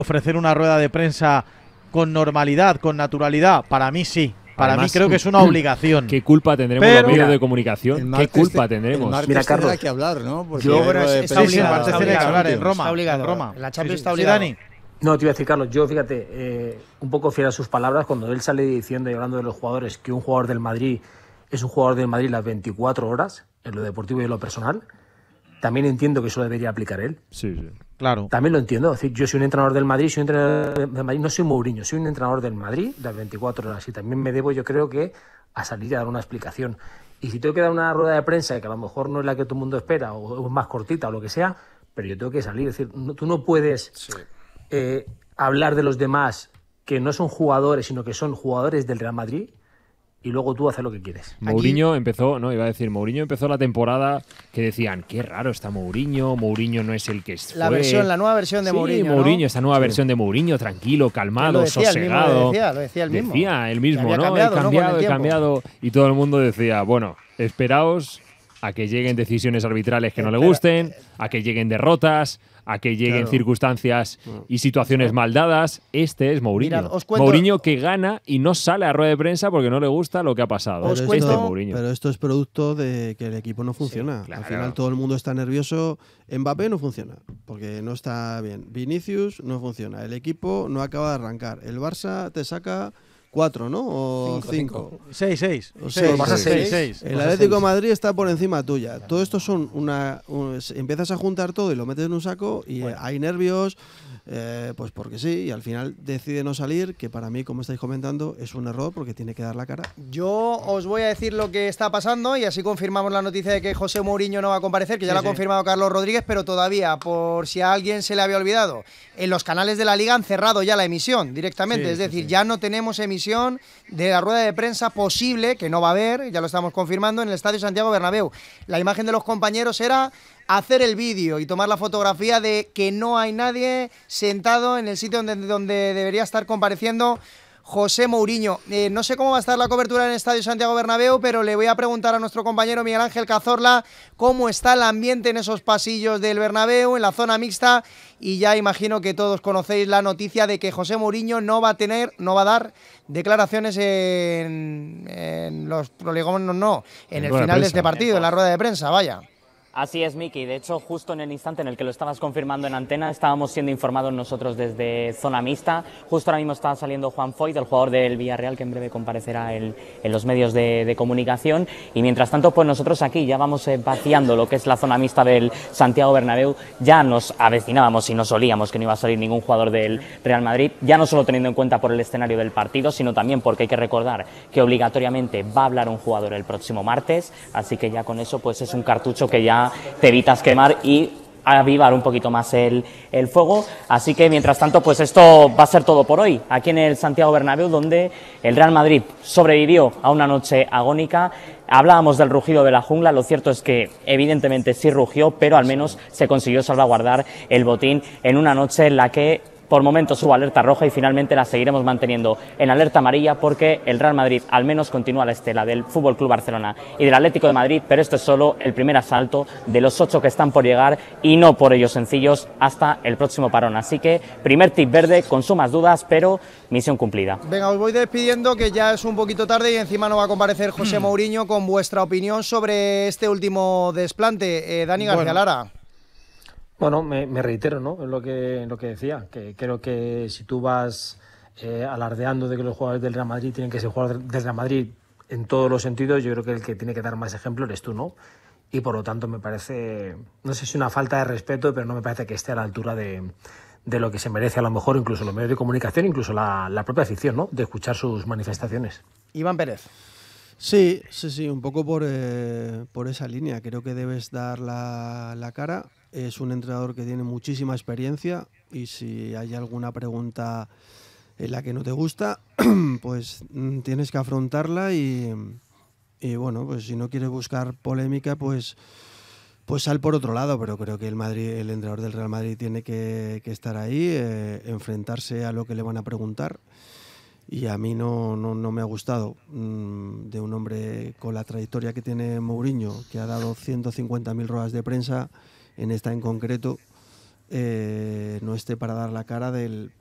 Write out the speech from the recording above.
ofrecer una rueda de prensa con normalidad, con naturalidad? Para mí sí. Para Además, mí creo que es una obligación. ¿Qué culpa tendremos Pero, los medios de comunicación? ¿Qué culpa El tendremos? martes Mira, Carlos, tendrá que hablar, ¿no? Porque yo- hay rueda de está Sí, prensa sí, el martes está tiene que hablar en obligado. Roma. Está obligado. En Roma. La Champions Sí, está sí, obligado. Dani. No, te iba a decir, Carlos, yo fíjate, un poco fiel a sus palabras, cuando él sale diciendo y hablando de los jugadores, que un jugador del Madrid es un jugador del Madrid las 24 horas, en lo deportivo y en lo personal, también entiendo que eso debería aplicar él. Sí, sí. Claro. También lo entiendo. Es decir, yo soy un entrenador del Madrid, soy un entrenador del Madrid, no soy Mourinho, soy un entrenador del Madrid las 24 horas. Y también me debo, yo creo que, a salir a dar una explicación. Y si tengo que dar una rueda de prensa, que a lo mejor no es la que todo el mundo espera, o es más cortita o lo que sea, pero yo tengo que salir. Es decir, tú no puedes hablar de los demás que no son jugadores, sino que son jugadores del Real Madrid, y luego tú haces lo que quieres. Mourinho empezó, no, iba a decir, Mourinho empezó la temporada que decían, qué raro está Mourinho no es el que fue. La nueva versión de Sí, Mourinho, Mourinho, ¿no? esta nueva versión de Mourinho, tranquilo, calmado, Lo decía sosegado. lo decía él mismo. Decía él mismo, Que había ¿no? cambiado, ¿no? Con el He tiempo. cambiado. Y todo el mundo decía, bueno, esperaos a que lleguen decisiones arbitrales que no le gusten, a que lleguen derrotas, a que lleguen circunstancias y situaciones mal dadas. Este es Mourinho. Mirad, os cuento- Mourinho que gana y no sale a rueda de prensa porque no le gusta lo que ha pasado. Os Este cuento- es Mourinho. Pero esto es producto de que el equipo no funciona. claro. Al final todo el mundo está nervioso. Mbappé no funciona porque no está bien. Vinicius no funciona. El equipo no acaba de arrancar. El Barça te saca 4, ¿no? O 5. 6. O seis. Vas a seis. 6. El Atlético de Madrid está por encima tuya. Todo esto son empiezas a juntar todo y lo metes en un saco y hay nervios, pues porque sí, y al final decide no salir, que para mí, como estáis comentando, es un error porque tiene que dar la cara. Yo os voy a decir lo que está pasando y así confirmamos la noticia de que José Mourinho no va a comparecer, que ya lo ha confirmado Carlos Rodríguez, pero todavía, por si a alguien se le había olvidado, en los canales de la Liga han cerrado ya la emisión directamente, es decir, ya no tenemos emisión de la rueda de prensa posible, que no va a haber, ya lo estamos confirmando, en el Estadio Santiago Bernabéu. La imagen de los compañeros era hacer el vídeo y tomar la fotografía de que no hay nadie sentado en el sitio donde debería estar compareciendo José Mourinho. No sé cómo va a estar la cobertura en el Estadio Santiago Bernabéu, pero le voy a preguntar a nuestro compañero Miguel Ángel Cazorla cómo está el ambiente en esos pasillos del Bernabéu, en la zona mixta, y ya imagino que todos conocéis la noticia de que José Mourinho no va a dar declaraciones en los polígonos, no, en el final de este partido, en la rueda de prensa, vaya. Así es, Miki. De hecho, justo en el instante en el que lo estabas confirmando en antena, estábamos siendo informados nosotros desde zona mixta. Justo ahora mismo está saliendo Juan Foyt, el jugador del Villarreal, que en breve comparecerá en los medios de comunicación. Y mientras tanto, pues nosotros aquí ya vamos vaciando lo que es la zona mixta del Santiago Bernabéu. Ya nos avecinábamos y nos olíamos que no iba a salir ningún jugador del Real Madrid, ya no solo teniendo en cuenta por el escenario del partido, sino también porque hay que recordar que obligatoriamente va a hablar un jugador el próximo martes. Así que ya con eso pues es un cartucho que ya te evitas quemar y avivar un poquito más el fuego. Así que mientras tanto pues esto va a ser todo por hoy aquí en el Santiago Bernabéu, donde el Real Madrid sobrevivió a una noche agónica. Hablábamos del rugido de la jungla, lo cierto es que evidentemente sí rugió, pero al menos se consiguió salvaguardar el botín en una noche en la que por momentos hubo alerta roja y finalmente la seguiremos manteniendo en alerta amarilla, porque el Real Madrid al menos continúa a la estela del FC Barcelona y del Atlético de Madrid, pero esto es solo el primer asalto de los 8 que están por llegar, y no por ellos sencillos, hasta el próximo parón. Así que primer tip verde con sumas dudas, pero misión cumplida. Venga, os voy despidiendo, que ya es un poquito tarde y encima no va a comparecer José Mourinho, con vuestra opinión sobre este último desplante. Dani García Lara. Bueno, me reitero, ¿no? En lo que decía, que creo que si tú vas alardeando de que los jugadores del Real Madrid tienen que ser jugadores del Real Madrid en todos los sentidos, yo creo que el que tiene que dar más ejemplo eres tú, ¿no? Y por lo tanto me parece, no sé si una falta de respeto, pero no me parece que esté a la altura de lo que se merece a lo mejor incluso los medios de comunicación, incluso la propia afición, ¿no? De escuchar sus manifestaciones. Iván Pérez. Sí, un poco por esa línea. Creo que debes dar la cara. Es un entrenador que tiene muchísima experiencia y si hay alguna pregunta en la que no te gusta, pues tienes que afrontarla y bueno, pues si no quieres buscar polémica, pues sal por otro lado, pero creo que el entrenador del Real Madrid tiene que estar ahí, enfrentarse a lo que le van a preguntar. Y a mí no me ha gustado de un hombre con la trayectoria que tiene Mourinho, que ha dado 150.000 ruedas de prensa, en esta en concreto, no esté para dar la cara del